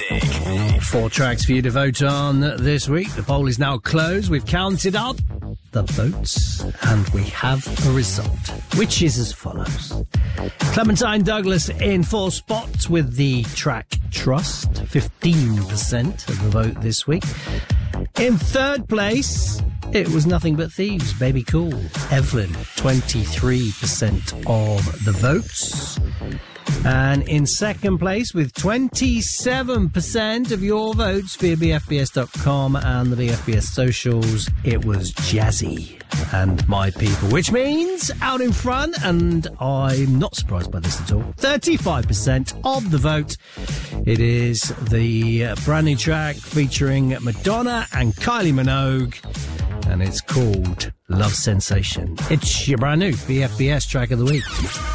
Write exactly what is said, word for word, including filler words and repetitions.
music. Four tracks for you to vote on this week. The poll is now closed. We've counted up the votes and we have a result, which is as follows. Clementine Douglas in fourth spot with the track Trust, fifteen percent of the vote this week. In third place, it was Nothing But Thieves, Baby Cool. Evelyn, twenty-three percent of the votes. And in second place, with twenty-seven percent of your votes via b f b s dot com and the B F B S socials, it was Jazzy and My People, which means out in front, and I'm not surprised by this at all, thirty-five percent of the vote. It is the brand new track featuring Madonna and Kylie Minogue, and it's called Love Sensation. It's your brand new B F B S track of the week.